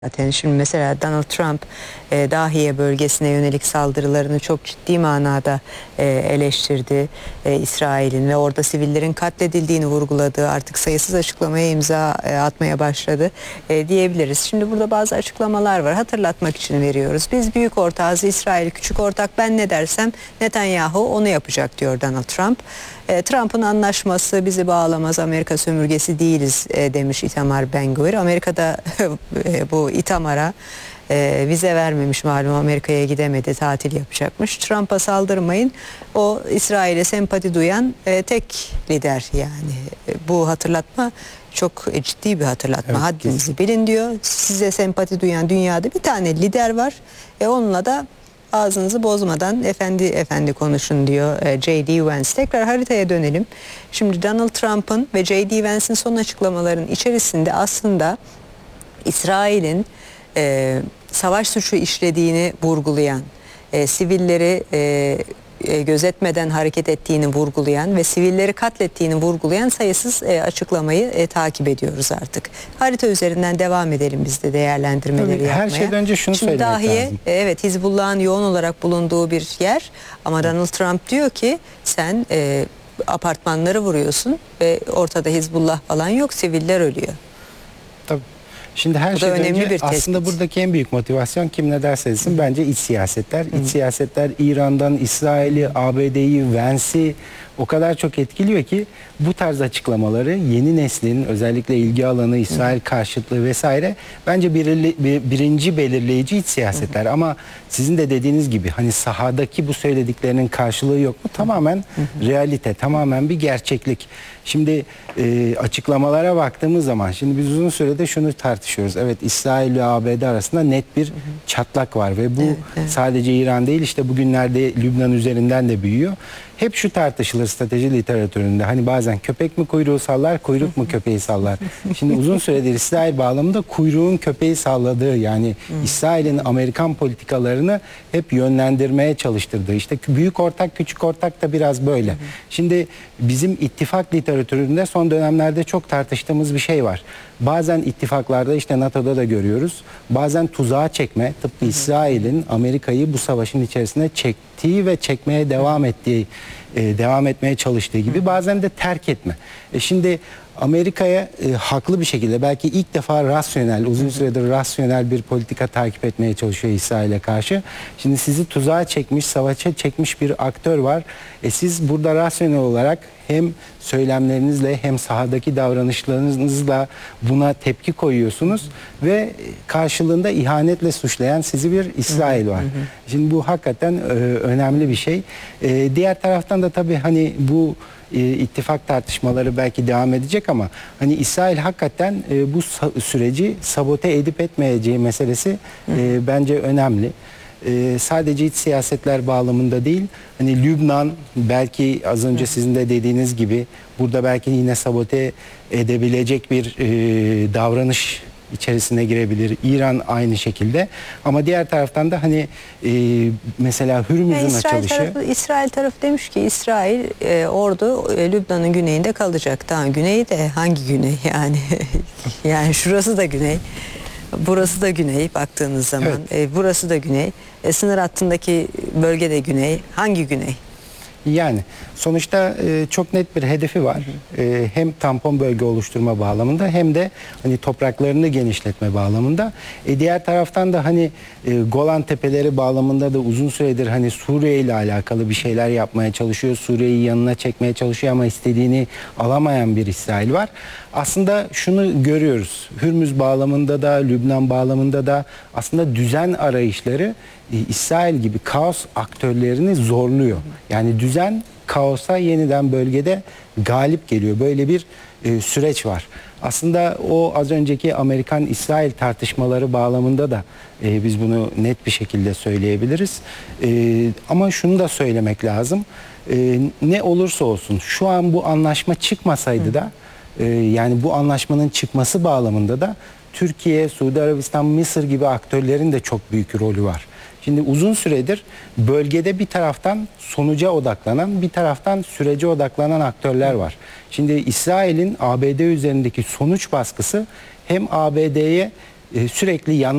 Zaten şimdi mesela Donald Trump Dahiye bölgesine yönelik saldırılarını çok ciddi manada eleştirdi İsrail'in ve orada sivillerin katledildiğini vurguladığı artık sayısız açıklamaya imza atmaya başladı diyebiliriz. Şimdi burada bazı açıklamalar var, hatırlatmak için veriyoruz. Biz büyük ortağız, İsrail küçük ortak, ben ne dersem Netanyahu onu yapacak diyor Donald Trump. Trump'ın anlaşması bizi bağlamaz, Amerika sömürgesi değiliz demiş Itamar Ben-Gvir. Amerika'da bu Itamar'a vize vermemiş, malum Amerika'ya gidemedi, tatil yapacakmış. Trump'a saldırmayın, o İsrail'e sempati duyan tek lider yani. Bu hatırlatma çok ciddi bir hatırlatma. Evet, haddinizi bilin diyor. Size sempati duyan dünyada bir tane lider var. Onunla da ağzınızı bozmadan efendi efendi konuşun diyor J.D. Vance. Tekrar haritaya dönelim. Şimdi Donald Trump'ın ve J.D. Vance'in son açıklamaların içerisinde aslında İsrail'in savaş suçu işlediğini vurgulayan, sivilleri gözetmeden hareket ettiğini vurgulayan ve sivilleri katlettiğini vurgulayan sayısız açıklamayı takip ediyoruz artık. Harita üzerinden devam edelim biz de değerlendirmeleri yapmaya. Her şeyden önce şunu Şimdi söylemek Dahiye, lazım. Evet, Hizbullah'ın yoğun olarak bulunduğu bir yer ama Donald Trump diyor ki sen apartmanları vuruyorsun ve ortada Hizbullah falan yok, siviller ölüyor. Tabii. Şimdi her şeyden önce aslında buradaki en büyük motivasyon kim ne derse desin bence iç siyasetler. İç siyasetler İran'dan İsrail'i, ABD'yi, Vance'i o kadar çok etkiliyor ki bu tarz açıklamaları yeni neslin özellikle ilgi alanı, İsrail karşıtlığı vesaire bence birinci belirleyici iç siyasetler. Ama sizin de dediğiniz gibi hani sahadaki bu söylediklerinin karşılığı yok mu? Tamamen realite, tamamen bir gerçeklik. Şimdi açıklamalara baktığımız zaman şimdi biz uzun sürede şunu tartışıyoruz. Evet, İsrail ve ABD arasında net bir çatlak var ve bu sadece İran değil, işte bugünlerde Lübnan üzerinden de büyüyor. Hep şu tartışılır strateji literatüründe, hani bazen köpek mi kuyruğu sallar, kuyruk mu köpeği sallar. Şimdi uzun süredir İsrail bağlamında kuyruğun köpeği salladığı, yani İsrail'in Amerikan politikalarını hep yönlendirmeye çalıştırdığı, işte büyük ortak küçük ortak da biraz böyle. Şimdi bizim ittifak literatüründe son dönemlerde çok tartıştığımız bir şey var. Bazen ittifaklarda, işte NATO'da da görüyoruz, bazen tuzağa çekme, tıpkı İsrail'in Amerika'yı bu savaşın içerisine çektiği ve çekmeye devam etmeye çalıştığı gibi, bazen de terk etme. Şimdi Amerika'ya haklı bir şekilde belki ilk defa rasyonel, uzun süredir rasyonel bir politika takip etmeye çalışıyor İsrail'e karşı. Şimdi sizi tuzağa çekmiş, savaşa çekmiş bir aktör var. Siz burada rasyonel olarak hem söylemlerinizle hem sahadaki davranışlarınızla buna tepki koyuyorsunuz ve karşılığında ihanetle suçlayan sizi bir İsrail var. Şimdi bu hakikaten önemli bir şey. Diğer taraftan da tabii hani bu ittifak tartışmaları belki devam edecek ama hani İsrail hakikaten bu süreci sabote edip etmeyeceği meselesi bence önemli. Sadece iç siyasetler bağlamında değil, hani Lübnan belki az önce sizin de dediğiniz gibi burada belki yine sabote edebilecek bir davranış içerisine girebilir. İran aynı şekilde. Ama diğer taraftan da hani mesela Hürmüz'ün açılışı. İsrail tarafı demiş ki İsrail ordu Lübnan'ın güneyinde kalacak. Daha güney de hangi güney yani? Yani şurası da güney. Burası da güney baktığınız zaman. Evet. Burası da güney. Sınır hattındaki bölge de güney. Hangi güney? Yani sonuçta çok net bir hedefi var. Hem tampon bölge oluşturma bağlamında hem de hani topraklarını genişletme bağlamında. Diğer taraftan da hani Golan Tepeleri bağlamında da uzun süredir hani Suriye ile alakalı bir şeyler yapmaya çalışıyor. Suriye'yi yanına çekmeye çalışıyor ama istediğini alamayan bir İsrail var. Aslında şunu görüyoruz. Hürmüz bağlamında da, Lübnan bağlamında da aslında düzen arayışları İsrail gibi kaos aktörlerini zorluyor. Yani düzen kaosa yeniden bölgede galip geliyor. Böyle bir süreç var. Aslında o az önceki Amerikan-İsrail tartışmaları bağlamında da biz bunu net bir şekilde söyleyebiliriz. Ama şunu da söylemek lazım. Ne olursa olsun şu an bu anlaşma çıkmasaydı da yani bu anlaşmanın çıkması bağlamında da Türkiye, Suudi Arabistan, Mısır gibi aktörlerin de çok büyük rolü var. Şimdi uzun süredir bölgede bir taraftan sonuca odaklanan, bir taraftan sürece odaklanan aktörler var. Şimdi İsrail'in ABD üzerindeki sonuç baskısı hem ABD'ye sürekli yanlış